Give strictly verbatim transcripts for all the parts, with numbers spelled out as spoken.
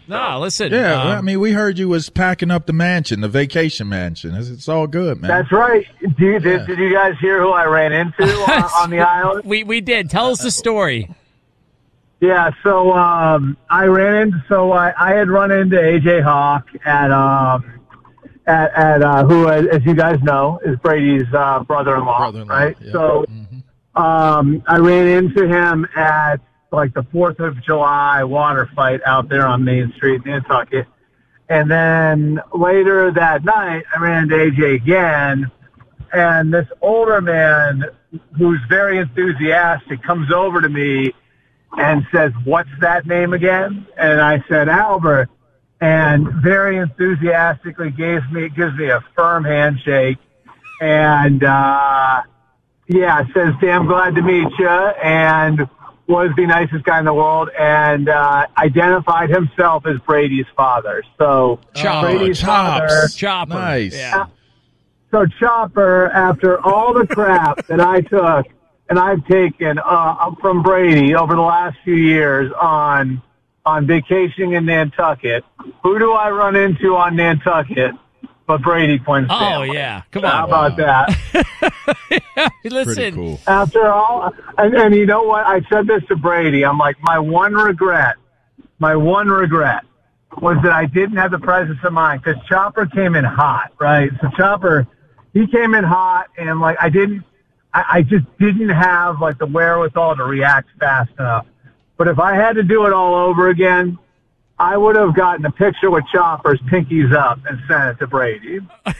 No, listen. Yeah, um, I mean, we heard you was packing up the mansion, the vacation mansion. It's, it's all good, man. That's right. Did, Yeah. did, did you guys hear who I ran into on, on the island? we we did. Tell us the story. Yeah, so um, I ran into, so I, I had run into A J Hawk at, um, at, at uh, who, as you guys know, is Brady's uh, brother-in-law, Brother-in-law, right? yeah. So Mhm. um, I ran into him at, like, the fourth of July water fight out there on Main Street in Nantucket. And then later that night, I ran into A J again, and this older man who's very enthusiastic comes over to me and says, "What's that name again?" And I said, "Albert," and very enthusiastically gives me gives me a firm handshake, and uh, yeah, says, "Damn glad to meet you," and was the nicest guy in the world, and uh, identified himself as Brady's father. So Chopper. Brady's Chops. father. Chopper. Nice. Yeah. So Chopper, after all the crap that I took and I've taken uh, from Brady over the last few years on on vacationing in Nantucket, who do I run into on Nantucket but Brady Quinn Oh, Stanley? yeah. Come How on. about that? Listen. Pretty cool. After all, and, and you know what? I said this to Brady. I'm like, my one regret, my one regret was that I didn't have the presence of mind, because Chopper came in hot, right? So Chopper, he came in hot, and like I didn't, I, I just didn't have like the wherewithal to react fast enough. But if I had to do it all over again, I would have gotten a picture with Chopper's pinkies up and sent it to Brady.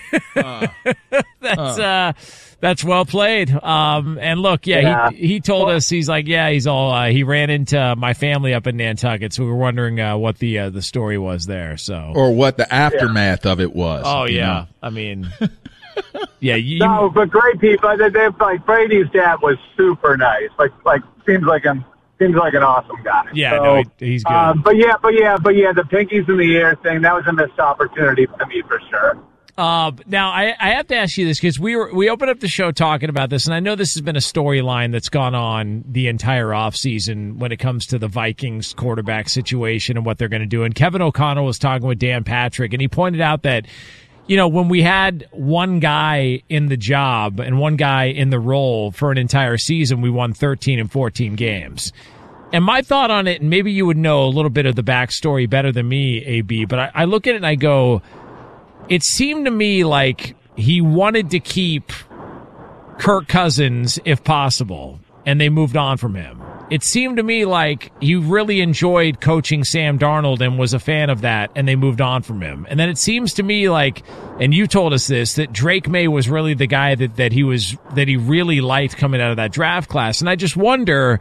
That's uh, that's well played. Um, and look, yeah, Yeah. he he told us, he's like, yeah, he's all uh, he ran into my family up in Nantucket, so we were wondering uh, what the uh, the story was there. So, Or what the aftermath of it was. oh you yeah, know? I mean, yeah, you, No, but great people. They, they, like Brady's dad was super nice. Like, like seems like an seems like an awesome guy. yeah, So, no, he, he's good. Um, but yeah, but yeah, but yeah, the pinkies in the air thing, that was a missed opportunity for me for sure. Uh, now, I, I have to ask you this, because we were we opened up the show talking about this, and I know this has been a storyline that's gone on the entire offseason when it comes to the Vikings quarterback situation and what they're going to do. And Kevin O'Connell was talking with Dan Patrick, and he pointed out that, you know, when we had one guy in the job and one guy in the role for an entire season, we won thirteen and fourteen games. And my thought on it, and maybe you would know a little bit of the backstory better than me, A B, but I, I look at it and I go, it seemed to me like he wanted to keep Kirk Cousins if possible, and they moved on from him. It seemed to me like he really enjoyed coaching Sam Darnold and was a fan of that, and they moved on from him. And then it seems to me like, and you told us this, that Drake May was really the guy that, that he was that he really liked coming out of that draft class. And I just wonder,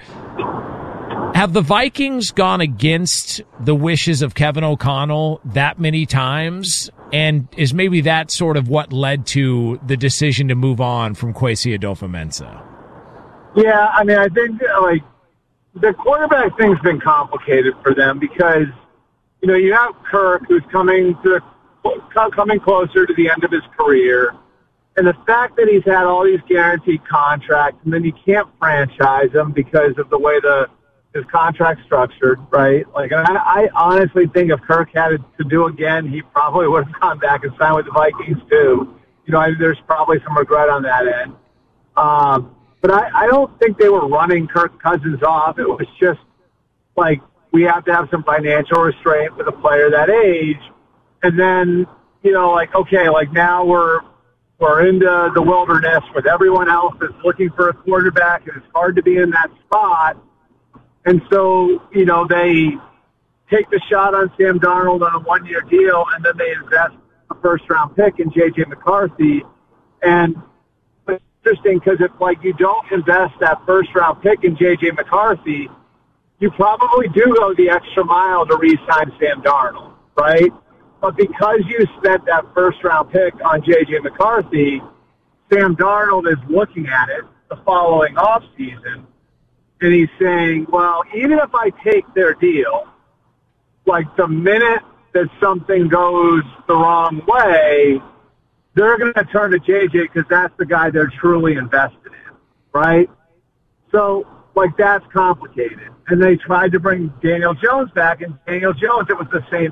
have the Vikings gone against the wishes of Kevin O'Connell that many times? And is maybe that sort of what led to the decision to move on from Kwesi Adolfo-Mensah? Yeah, I mean, I think like the quarterback thing's been complicated for them because, you know, you have Kirk who's coming to coming closer to the end of his career, and the fact that he's had all these guaranteed contracts, and then you can't franchise him because of the way the his contract's structured, right? Like, I, I honestly think if Kirk had it to do again, he probably would have gone back and signed with the Vikings too. You know, I, there's probably some regret on that end. Um, but I, I don't think they were running Kirk Cousins off. It was just like, we have to have some financial restraint with a player that age. And then, you know, like, okay, like now we're, we're into the wilderness with everyone else that's looking for a quarterback, and it's hard to be in that spot. And so, you know, they take the shot on Sam Darnold on a one-year deal, and then they invest a first-round pick in J J McCarthy. And it's interesting because if, like, you don't invest that first-round pick in J J McCarthy, you probably do go the extra mile to re-sign Sam Darnold, right? But because you spent that first-round pick on J J McCarthy, Sam Darnold is looking at it the following offseason, and he's saying, well, even if I take their deal, like the minute that something goes the wrong way, they're going to turn to J J because that's the guy they're truly invested in, right? So, like, that's complicated. And they tried to bring Daniel Jones back, and Daniel Jones, it was the same